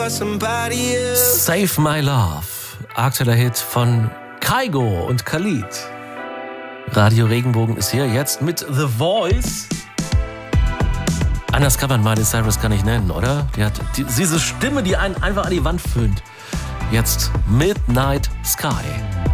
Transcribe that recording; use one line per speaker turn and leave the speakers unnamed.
Save My Love, aktueller Hit von Kygo und Khalid. Radio Regenbogen ist hier jetzt mit The Voice. Anders kann man Miley Cyrus gar nicht nennen, oder? Die hat diese Stimme, die einen einfach an die Wand föhnt. Jetzt Midnight Sky.